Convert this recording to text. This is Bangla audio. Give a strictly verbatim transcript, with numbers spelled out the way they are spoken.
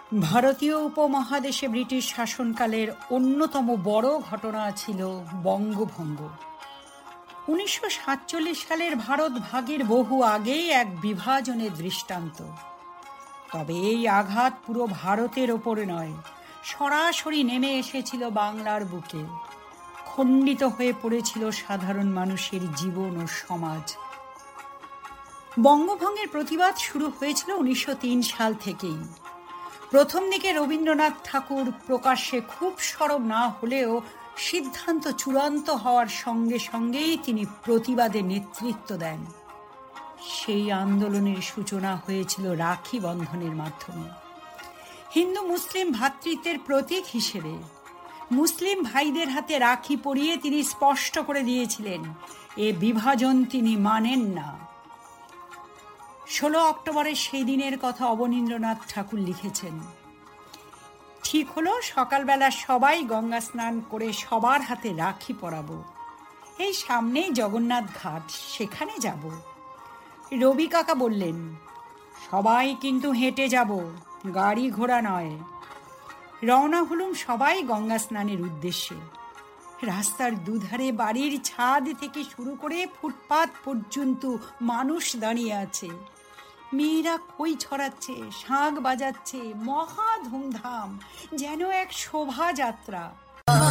ভারতীয় উপমহাদেশে ব্রিটিশ শাসনকালের অন্যতম বড় ঘটনা ছিল বঙ্গভঙ্গ। উনিশশো সাতচল্লিশ সালের ভারত ভাগের বহু আগেই এক বিভাজনের দৃষ্টান্ত। তবে এই আঘাত পুরো ভারতের ওপর নয়, সরাসরি নেমে এসেছিল বাংলার বুকে। খণ্ডিত হয়ে পড়েছিল সাধারণ মানুষের জীবন ও সমাজ। বঙ্গভঙ্গের প্রতিবাদ শুরু হয়েছিল উনিশশো তিন সাল থেকেই। প্রথম দিকে রবীন্দ্রনাথ ঠাকুর প্রকাশ্যে খুব সরব না হলেও সিদ্ধান্ত চূড়ান্ত হওয়ার সঙ্গে সঙ্গেই তিনি প্রতিবাদে নেতৃত্ব দেন। সেই আন্দোলনের সূচনা হয়েছিল রাখি বন্ধনের মাধ্যমে। হিন্দু মুসলিম ভ্রাতৃত্বের প্রতীক হিসেবে মুসলিম ভাইদের হাতে রাখি পরিয়ে তিনি স্পষ্ট করে দিয়েছিলেন, এ বিভাজন তিনি মানেন না। ষোলো অক্টোবরের সেই দিনের কথা অবনীন্দ্রনাথ ঠাকুর লিখেছেন, ঠিক হলো সকালবেলা সবাই গঙ্গা স্নান করে সবার হাতে রাখি পরাবো। এই সামনেই জগন্নাথ ঘাট, সেখানে যাব। রবি কাকা বললেন, সবাই কিন্তু হেঁটে যাব, গাড়ি ঘোড়া নয়। রওনা হলুম সবাই গঙ্গা স্নানের উদ্দেশ্যে। রাস্তার দুধারে বাড়ির ছাদ থেকে শুরু করে ফুটপাত পর্যন্ত মানুষ দাঁড়িয়ে আছে। মেয়েরা কই ছড়াচ্ছে, শাঁখ বাজাচ্ছে, মহা ধুমধাম, যেন এক শোভাযাত্রা।